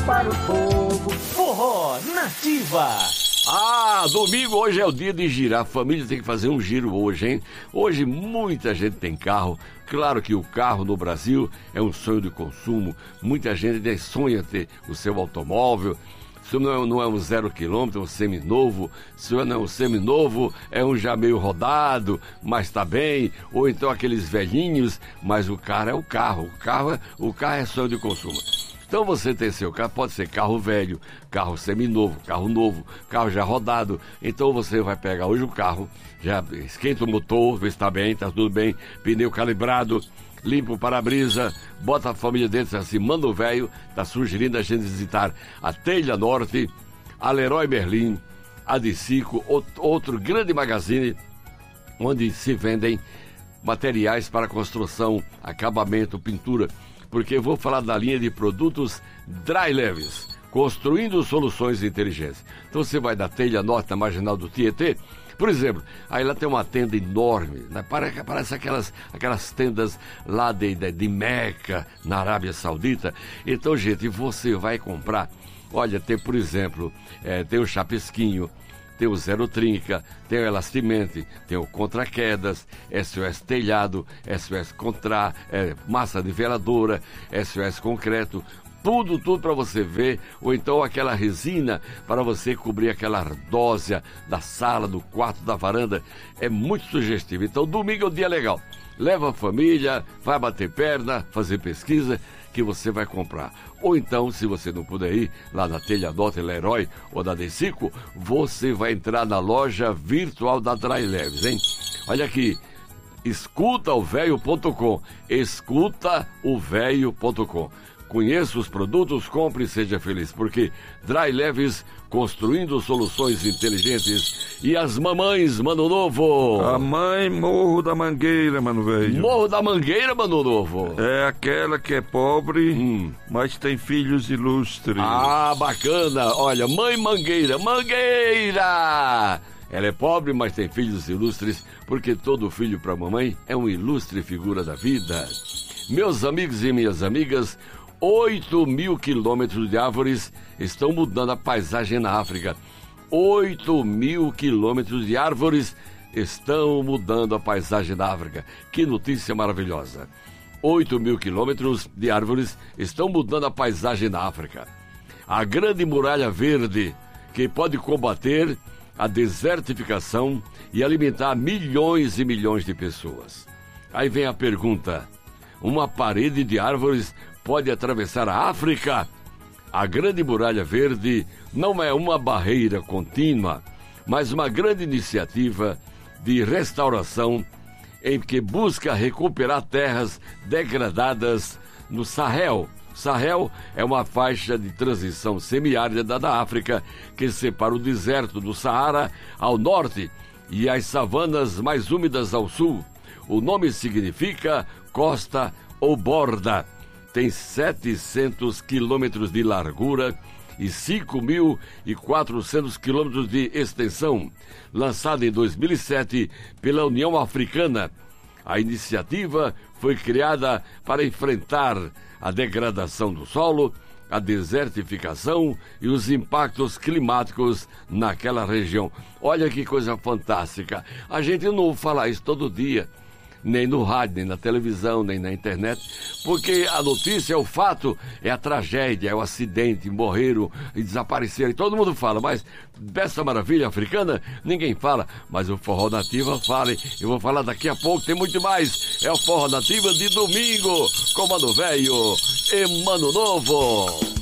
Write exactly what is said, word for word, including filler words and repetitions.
para o povo. Forró Nativa. Ah, domingo hoje é o dia de girar. A família tem que fazer um giro hoje, hein? Hoje muita gente tem carro. Claro que o carro no Brasil é um sonho de consumo. Muita gente sonha ter o seu automóvel. Se não é, não é um zero quilômetro, é um seminovo. Se não é um seminovo, é um já meio rodado, mas tá bem. Ou então aqueles velhinhos, mas o carro é o carro. O carro é, o carro é sonho de consumo. Então você tem seu carro, pode ser carro velho, carro seminovo, carro novo, carro já rodado. Então você vai pegar hoje o carro, já esquenta o motor, vê se tá bem, tá tudo bem, pneu calibrado, limpa o para-brisa, bota a família dentro assim, manda o velho, tá sugerindo a gente visitar a Telha Norte, a Leroy Merlin, a Dicico, outro grande magazine onde se vendem materiais para construção, acabamento, pintura. Porque eu vou falar da linha de produtos Dry Leves, construindo soluções inteligentes. Então você vai da Telha Norte, na Marginal do Tietê, por exemplo, aí lá tem uma tenda enorme, né? parece, parece aquelas, aquelas tendas lá de, de, de Meca, na Arábia Saudita. Então, gente, você vai comprar, olha, tem, por exemplo, é, tem o Chapisquinho, tem o Zero Trinca, tem o Elastimente, tem o Contra-Quedas, S O S Telhado, S O S Contra, é, massa niveladora, S O S Concreto, tudo, tudo para você ver, ou então aquela resina para você cobrir aquela ardósia da sala, do quarto, da varanda, é muito sugestivo. Então domingo é um dia legal, leva a família, vai bater perna, fazer pesquisa, que você vai comprar. Ou então, se você não puder ir lá na Telha Norte, Leroy ou da Dicico, você vai entrar na loja virtual da Dry Leves, hein? Olha aqui, escuta o velho ponto com, escuta o velho ponto com. Conheça os produtos, compre e seja feliz, porque Dry Leves, construindo soluções inteligentes. E as mamães, Mano Novo? A mãe Morro da Mangueira, mano velho. Morro da Mangueira, Mano Novo? É aquela que é pobre, hum. mas tem filhos ilustres. Ah, bacana. Olha, mãe Mangueira, Mangueira! Ela é pobre, mas tem filhos ilustres, porque todo filho para a mamãe é uma ilustre figura da vida. Meus amigos e minhas amigas, oito mil quilômetros de árvores estão mudando a paisagem na África. oito mil quilômetros de árvores estão mudando a paisagem da África. Que notícia maravilhosa. oito mil quilômetros de árvores estão mudando a paisagem da África. A Grande Muralha Verde, que pode combater a desertificação e alimentar milhões e milhões de pessoas. Aí vem a pergunta: uma parede de árvores pode atravessar a África? A Grande Muralha Verde não é uma barreira contínua, mas uma grande iniciativa de restauração em que busca recuperar terras degradadas no Sahel. Sahel é uma faixa de transição semiárida da África que separa o deserto do Saara ao norte e as savanas mais úmidas ao sul. O nome significa costa ou borda. Tem setecentos quilômetros de largura e cinco mil e quatrocentos quilômetros de extensão. Lançada em dois mil e sete pela União Africana, a iniciativa foi criada para enfrentar a degradação do solo, a desertificação e os impactos climáticos naquela região. Olha que coisa fantástica. A gente não ouve falar isso todo dia, nem no rádio, nem na televisão, nem na internet, porque a notícia, é o fato, é a tragédia, é o acidente, morreram e desapareceram, e todo mundo fala, mas dessa maravilha africana, ninguém fala, mas o Forró Nativa fala, eu vou falar daqui a pouco, tem muito mais, é o Forró Nativa de domingo, com Mano Velho e Mano Novo.